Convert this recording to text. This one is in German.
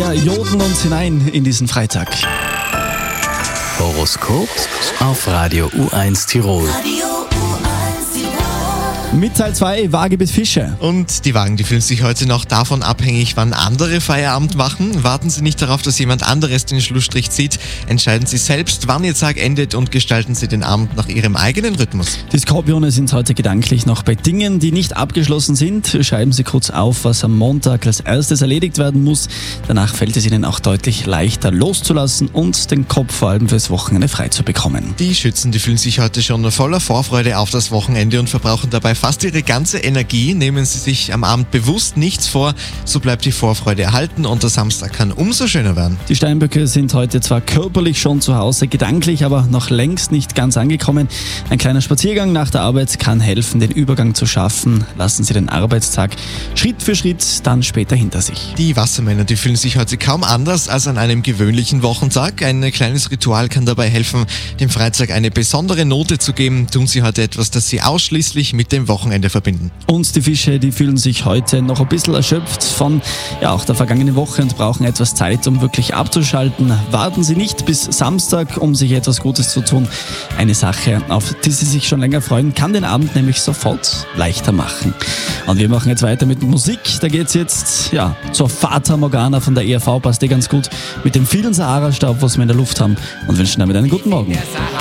Wir joden uns hinein in diesen Freitag. Horoskop auf Radio U1 Tirol. Mit Teil 2, Waage bis Fische. Und die Wagen, die fühlen sich heute noch davon abhängig, wann andere Feierabend machen. Warten Sie nicht darauf, dass jemand anderes den Schlussstrich zieht. Entscheiden Sie selbst, wann Ihr Tag endet und gestalten Sie den Abend nach Ihrem eigenen Rhythmus. Die Skorpione sind heute gedanklich noch bei Dingen, die nicht abgeschlossen sind. Schreiben Sie kurz auf, was am Montag als erstes erledigt werden muss. Danach fällt es Ihnen auch deutlich leichter loszulassen und den Kopf vor allem fürs Wochenende frei zu bekommen. Die Schützen, die fühlen sich heute schon voller Vorfreude auf das Wochenende und verbrauchen dabei fast ihre ganze Energie. Nehmen Sie sich am Abend bewusst nichts vor, so bleibt die Vorfreude erhalten und der Samstag kann umso schöner werden. Die Steinböcke sind heute zwar körperlich schon zu Hause, gedanklich aber noch längst nicht ganz angekommen. Ein kleiner Spaziergang nach der Arbeit kann helfen, den Übergang zu schaffen. Lassen Sie den Arbeitstag Schritt für Schritt dann später hinter sich. Die Wassermänner, die fühlen sich heute kaum anders als an einem gewöhnlichen Wochentag. Ein kleines Ritual kann dabei helfen, dem Freitag eine besondere Note zu geben. Tun Sie heute etwas, das Sie ausschließlich mit dem Wochenende verbinden. Und die Fische, die fühlen sich heute noch ein bisschen erschöpft von auch der vergangenen Woche und brauchen etwas Zeit, um wirklich abzuschalten. Warten Sie nicht bis Samstag, um sich etwas Gutes zu tun. Eine Sache, auf die Sie sich schon länger freuen, kann den Abend nämlich sofort leichter machen. Und wir machen jetzt weiter mit Musik. Da geht es jetzt zur Fata Morgana von der ERV. Passt ganz gut mit dem vielen Sahara-Staub, was wir in der Luft haben. Und wünschen damit einen guten Morgen.